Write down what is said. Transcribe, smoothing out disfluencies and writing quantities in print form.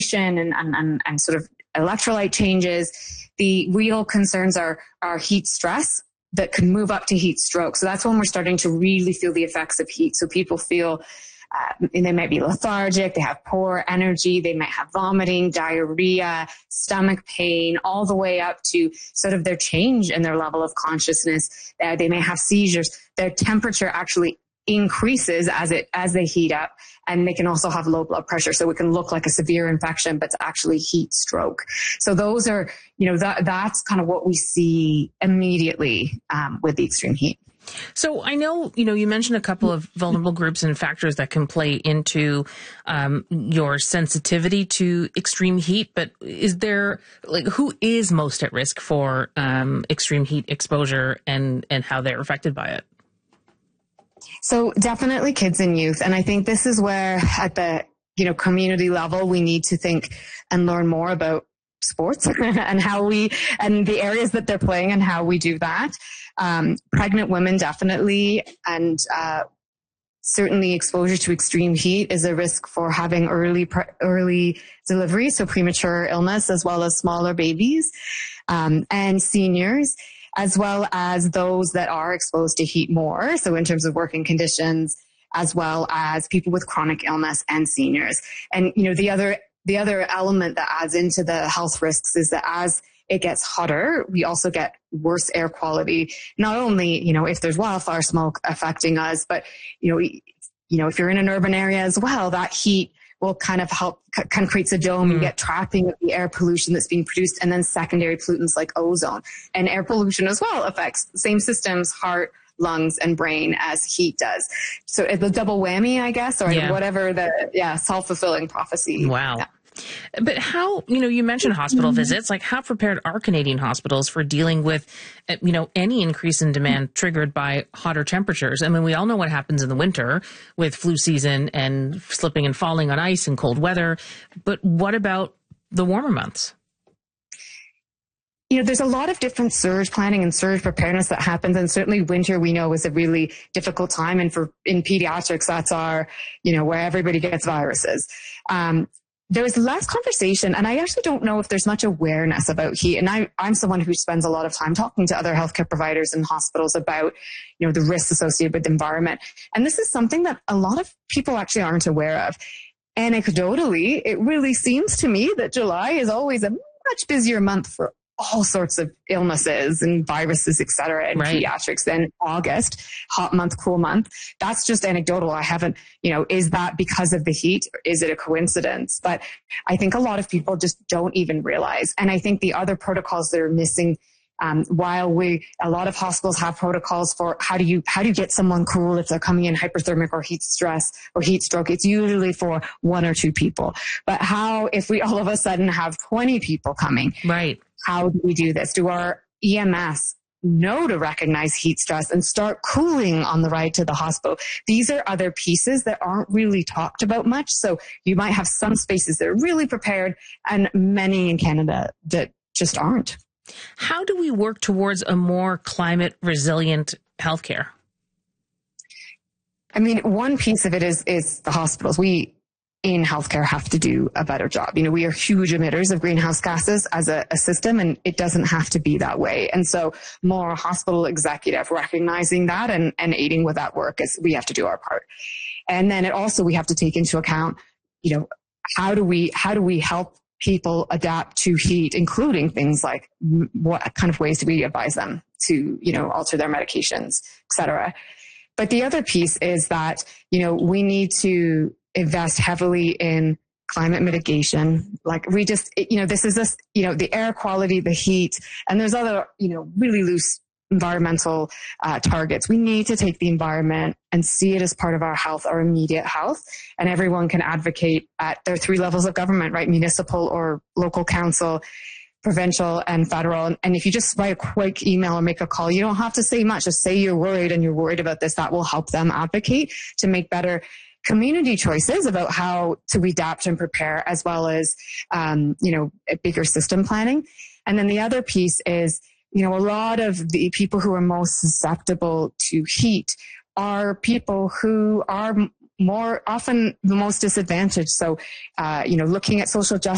and sort of electrolyte changes. The real concerns are heat stress that can move up to heat stroke. So that's when we're starting to really feel the effects of heat. So people feel they might be lethargic, they have poor energy, they might have vomiting, diarrhea, stomach pain, all the way up to sort of their change in their level of consciousness. They may have seizures. Their temperature actually increases as they heat up, and they can also have low blood pressure. So it can look like a severe infection, but it's actually heat stroke. So those are, that's kind of what we see immediately with the extreme heat. So I know, you mentioned a couple of vulnerable groups and factors that can play into your sensitivity to extreme heat, but is there, who is most at risk for extreme heat exposure and how they're affected by it? So definitely kids and youth. And I think this is where at the, community level, we need to think and learn more about sports and the areas that they're playing and how we do that. Pregnant women definitely, and certainly exposure to extreme heat is a risk for having early delivery, so premature illness, as well as smaller babies, and seniors, as well as those that are exposed to heat more. So in terms of working conditions, as well as people with chronic illness and seniors. And, the other element that adds into the health risks is that as it gets hotter, we also get worse air quality. Not only, if there's wildfire smoke affecting us, but, if you're in an urban area as well, that heat will kind of creates a dome. You get trapping of the air pollution that's being produced, and then secondary pollutants like ozone. And air pollution as well affects the same systems, heart, lungs, and brain, as heat does. So it's a double whammy, I guess, or whatever self-fulfilling prophecy. Wow. Yeah. But how, you mentioned hospital visits, how prepared are Canadian hospitals for dealing with, any increase in demand triggered by hotter temperatures? I mean, we all know what happens in the winter with flu season and slipping and falling on ice and cold weather. But what about the warmer months? There's a lot of different surge planning and surge preparedness that happens. And certainly winter, we know, is a really difficult time. And in pediatrics, that's where everybody gets viruses. There's less conversation, and I actually don't know if there's much awareness about heat. And I'm someone who spends a lot of time talking to other healthcare providers and hospitals about, the risks associated with the environment. And this is something that a lot of people actually aren't aware of. Anecdotally, it really seems to me that July is always a much busier month for all sorts of illnesses and viruses, et cetera, and pediatrics than August, hot month, cool month. That's just anecdotal. I haven't, is that because of the heat? Is it a coincidence? But I think a lot of people just don't even realize. And I think the other protocols that are missing, while a lot of hospitals have protocols for how do you get someone cool if they're coming in hyperthermic or heat stress or heat stroke, it's usually for 1 or 2 people. But how, if we all of a sudden have 20 people coming? Right. How do we do this? Do our EMS know to recognize heat stress and start cooling on the ride to the hospital? These are other pieces that aren't really talked about much. So you might have some spaces that are really prepared and many in Canada that just aren't. How do we work towards a more climate resilient healthcare? I mean, one piece of it is the hospitals. We in healthcare have to do a better job. We are huge emitters of greenhouse gases as a system, and it doesn't have to be that way. And so more hospital executive recognizing that and aiding with that work is we have to do our part. And then we have to take into account, how do we help people adapt to heat, including things like what kind of ways do we advise them to, alter their medications, et cetera. But the other piece is that, we need to invest heavily in climate mitigation. This is the air quality, the heat, and there's other, really loose environmental targets. We need to take the environment and see it as part of our health, our immediate health, and everyone can advocate at their 3 levels of government, right? Municipal or local council, provincial and federal. And if you just write a quick email or make a call, you don't have to say much. Just say you're worried and you're worried about this. That will help them advocate to make better community choices about how to adapt and prepare, as well as, bigger system planning. And then the other piece is, a lot of the people who are most susceptible to heat are people who are more often the most disadvantaged. So, looking at social justice